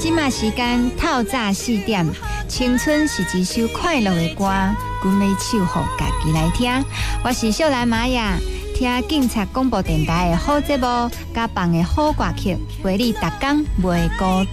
即马时间透早4点，青春是一首快乐的歌，阮要唱予家己来听。我是秀兰玛雅，听警察广播电台的好节目，甲放的好歌曲，陪你逐天袂孤